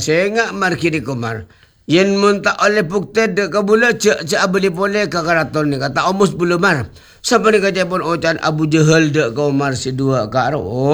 Sengak mar kini kumar. Yen mun tak oleh bukti dek kabula cek abeli boleh ke karaton ni kata omus bulu mar. Sampai ni kata pun ocan Abu Jahal dek kau mar si dua karo.